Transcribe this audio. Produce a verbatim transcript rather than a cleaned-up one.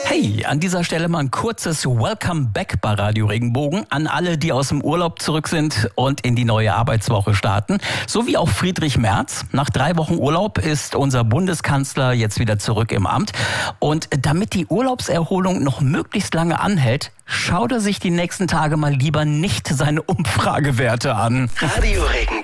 Hey, an dieser Stelle mal ein kurzes Welcome Back bei Radio Regenbogen an alle, die aus dem Urlaub zurück sind und in die neue Arbeitswoche starten. So wie auch Friedrich Merz. Nach drei Wochen Urlaub ist unser Bundeskanzler jetzt wieder zurück im Amt. Und damit die Urlaubserholung noch möglichst lange anhält, schaut er sich die nächsten Tage mal lieber nicht seine Umfragewerte an. Radio Regenbogen.